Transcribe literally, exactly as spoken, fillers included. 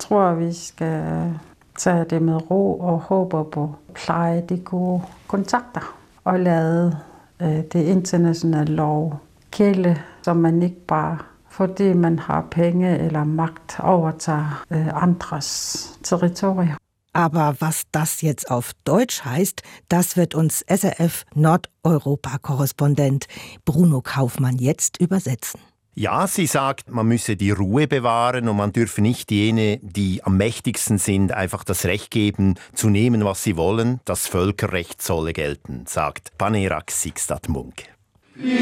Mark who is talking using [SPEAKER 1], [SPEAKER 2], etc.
[SPEAKER 1] tror, vi skal tage det med ro og håber på pleje de gode kontakter og lade øh, det internationale lov gælde, så man ikke bare, fordi man har penge eller magt, overtager äh, andres Territorium.
[SPEAKER 2] Aber was das jetzt auf Deutsch heißt, das wird uns S R F Nordeuropa-Korrespondent Bruno Kaufmann jetzt übersetzen.
[SPEAKER 3] Ja, sie sagt, man müsse die Ruhe bewahren und man dürfe nicht jene, die am mächtigsten sind, einfach das Recht geben, zu nehmen, was sie wollen. Das Völkerrecht solle gelten, sagt Panerax Sixtat Munk.